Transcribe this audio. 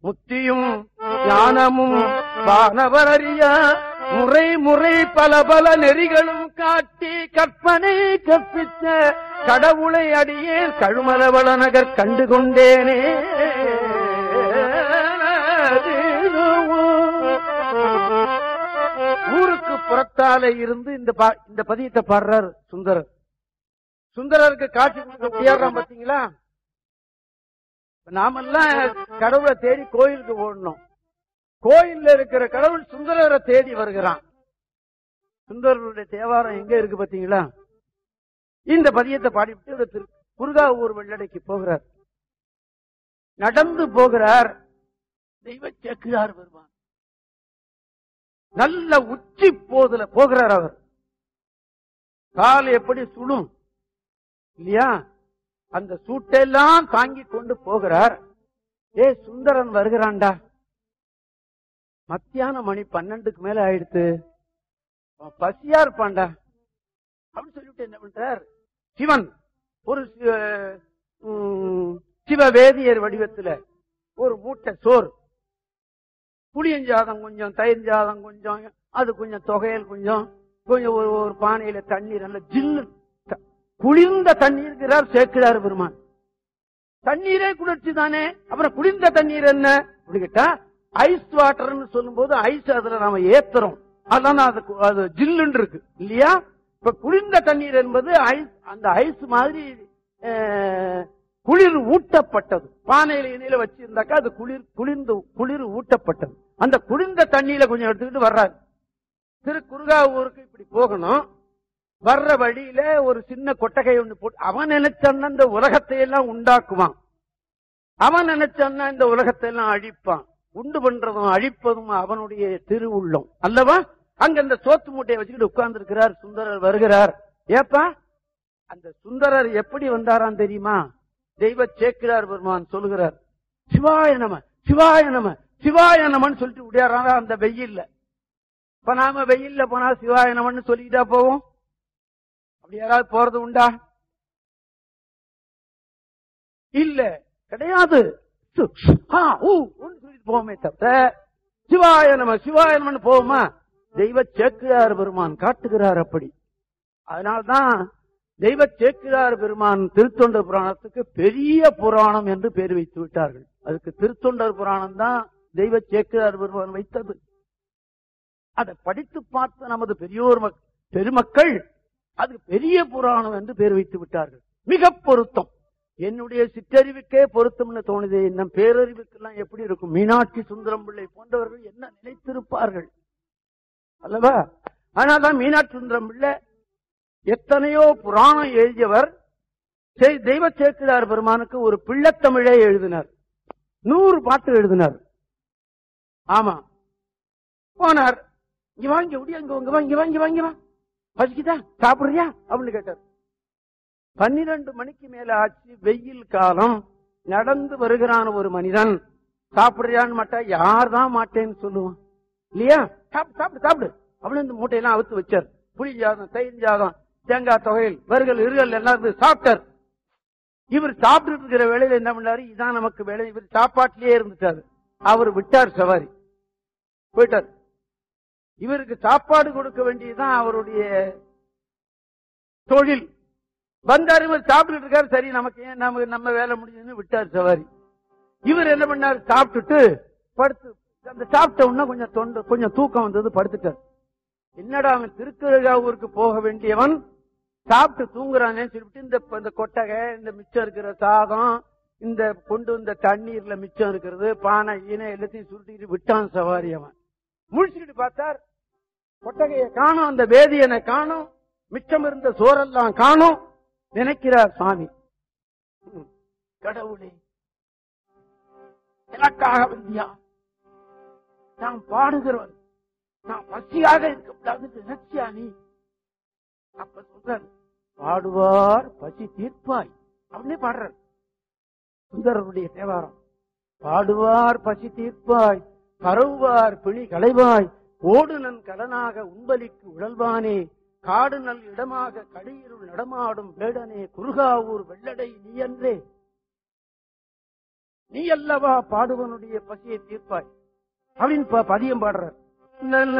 முத்தியும் ஞானமும் வானவர் அறிய முறை முறை பல பல நெறிகளும் காட்டி கற்பனை கற்பித்த கடவுளை அடியே கழுமலவள நகர் கண்டுகொண்டேனே. ஊருக்கு புறத்தாலே இருந்து இந்த பதியத்தை பாடுறார் சுந்தரர். சுந்தரருக்கு காட்சி கொடுக்க பாத்தீங்களா? நாமெல்லாம் கடவுளை தேடி கோயிலுக்கு ஓடணும். கோயில்ல இருக்கிற கடவுள் சுந்தரரை தேடி வருகிறான். சுந்தரருடைய தேவாரம் எங்க இருக்கு பாத்தீங்களா? இந்த பதியத்தை பாடிவிட்டு குருகாவூர் வெள்ளடைக்கு போகிறார். நடந்து போகிறார். தெய்வ சேக்கிழார் வருவான். நல்ல உச்சி போதுல போகிறார். அவர் கால் எப்படி சுடும் இல்லையா? அந்த சூட்டெல்லாம் தாங்கி கொண்டு போகிறார். சுந்தரன் வருகிறான்டா. மத்தியானம் மணி 12க்கு மேல ஆயிடுத்து. பசியா இருப்பான்டா அப்படின்னு சொல்லிட்டு என்ன பண்றார்? சிவன் ஒரு சிவவேதியர் வடிவத்துல ஒரு மூட்டை சோறு, புளியஞ்சாதம் கொஞ்சம், தயிர் ஜாதம் கொஞ்சம், அது கொஞ்சம் தொகையல் கொஞ்சம், கொஞ்சம் ஒரு பானையில தண்ணீர், நல்ல ஜில்லு குளிர்ந்த தண்ணீர் சேக்கிழார் பெருமான். தண்ணீரே குளிர்ச்சி தானே, அப்புறம் குளிர்ந்த தண்ணீர் என்ன அப்படி கேட்டா ஐஸ் வாட்டர்னு சொல்லும் போது ஐஸ் அதுல நாம ஏத்துறோம், அதான் அது ஜில்லுன்னு இருக்கு இல்லையா? இப்ப குளிர்ந்த தண்ணீர் என்பது ஐஸ், அந்த ஐஸ் மாதிரி குளிர் ஊட்டப்பட்டது. பானையில இணையில வச்சிருந்தாக்கா அது குளிர் ஊட்டப்பட்டது. அந்த குளிர்ந்த தண்ணீரை கொஞ்சம் எடுத்துக்கிட்டு வர்றாரு. திருக்குறுகாவூருக்கு இப்படி போகணும். வர்ற வழியில ஒரு சின்ன கொட்டகை ஒண்ணு போட்டு, அவன் நினைச்சான்னா இந்த உலகத்தை எல்லாம் உண்டாக்குவான். அவன் நினைச்சான்னா இந்த உலகத்தை எல்லாம் அழிப்பான். உண்டு பண்றதும் அழிப்பதும் அவனுடைய திருவுள்ளம் அல்லவா? அங்க அந்த சோத்து மூட்டையை வச்சுக்கிட்டு உட்கார்ந்து இருக்கிறார். சுந்தரர் வருகிறார். ஏப்பா, அந்த சுந்தரர் எப்படி வந்தாராம் தெரியுமா? தெய்வ சேக்கிழார் பெருமான் சொல்லுகிறார், சிவாய நம சிவாய நம சிவாய நமன்னு சொல்லிட்டு விடையாரா அந்த வெயில்ல. இப்ப நாம வெயில்ல போனா சிவாய நமன்னு சொல்லிக்கிட்டா போவோம்? அப்படி யாராவது போறது உண்டா? இல்ல, கிடையாது. சொல்லிட்டு போவோமே தவிர சிவாய நம சிவாய நமன்னு போவோமா? தெய்வ சேக்கிழார் பெருமான் காட்டுகிறார் அப்படி. அதனால்தான் தெய்வ சேக்கிழார் பெருமான் திருத்தொண்டர் புராணத்துக்கு பெரிய புராணம் என்று பெயர் வைத்து விட்டார்கள். அதுக்கு திருத்தொண்டர் புராணம் தான் தெய்வ சேக்கிழார் பெருமான் வைத்தது. அதை படித்து பார்த்த நமது பெரியோர் பெருமக்கள் அதுக்கு பெரிய புராணம் என்று பெயர் வைத்து விட்டார்கள். மிக பொருத்தம். என்னுடைய சிற்றறிவுக்கே பொருத்தம்னு தோணுது. நம் பேரறிவுக்கெல்லாம் எப்படி இருக்கும்? மீனாட்சி சுந்தரம் பிள்ளை போன்றவர்கள் என்ன நினைத்திருப்பார்கள் அல்லவா? ஆனால்தான் மீனாட்சி சுந்தரம் பிள்ளை எத்தனையோ புராணம் எழுதியவர். தெய்வ சேக்கிழார் பெருமானுக்கு ஒரு பிள்ளைத்தமிழே எழுதினார். 100 பாட்டு எழுதினார். ஆமா, போனார். இங்க வாங்கி உடைய இங்க வாங்கி வா, பசிக்குதா, சாப்பிடுறியா அப்படின்னு கேட்டார். 12 மணிக்கு மேல ஆச்சு, வெயில் காலம். நடந்து வருகிறான் ஒரு மனிதன். சாப்பிடுறியான்னு மாட்டா, யார் தான் மாட்டேன்னு சொல்லுவான் இல்லையா? சாப்பிடு சாப்பிடு அப்படின்னு இந்த மூட்டையெல்லாம் அவுத்து வச்சார். புளி ஜாதம், தயிர் ஜாதம், தேங்காய் தொகையில், வறுகள் இருகள் எல்லாம் சாப்பிட்டார். இவர் சாப்பிட்டு இருக்கிற வேலையில என்ன பண்ணாரு? இதான் நமக்கு வேலை. இவர் சாப்பாட்டிலேயே இருந்துட்டாரு. அவர் விட்டார் சவாரி, போயிட்டார். இவருக்கு சாப்பாடு கொடுக்க வேண்டியதுதான் அவருடைய தொழில். வந்தாரு, இவர் சாப்பிட்டு இருக்காரு. சரி, நமக்கு ஏன், நம்ம வேலை முடிஞ்சதுன்னு விட்டார் சவாரி. இவர் என்ன பண்ணாரு? சாப்பிட்டுட்டு படுத்து, அந்த சாப்பிட்ட உடனே கொஞ்சம் தூக்கம் வந்தது, படுத்துட்டார். என்னடா அவன் திருக்குறுகாவூருக்கு போக வேண்டியவன் சாப்பிட்டு தூங்குறானே சொல்லிட்டு இந்த கொட்டகை, இந்த மிச்சம் இருக்கிற சாதம், இந்த கொண்டு வந்த தண்ணீர்ல மிச்சம் இருக்கிறது, பானை ஈனை எல்லாத்தையும் சுருட்டிட்டு விட்டான் சவாரி. அவன் முழிச்சுக்கிட்டு பார்த்தார், கொட்டகையை காணும், அந்த வேதியனை காணும், மிச்சம் இருந்த சோறெல்லாம் காணும். நினைக்கிறார் சாமி, கடவுளே எனக்காக வந்தியா? நான் பாடுகிறவன், நான் பசியாக இருக்கக்கூடாது நினைச்சியா நீ? அப்ப சொல்றார், பாடுவார் பசி தீர்ப்பாய் அப்படின்னே பாடுறார் சுந்தரருடைய தேவாரம். பாடுவார் பசி தீர்ப்பாய், பரவுவார் பிணி களைவாய், ஓடுநன் கடனாக உண்பலிக்கு உழல்வானே, காடு நல் இடமாக கடியிருள் நடமாடும் வேடனே, குறுகாவூர் வெள்ளடை நீ என்றே. நீ அல்லவா பாடுவனுடைய பசியை தீர்ப்பாய் அப்படின்னு பதியம் பாடுற.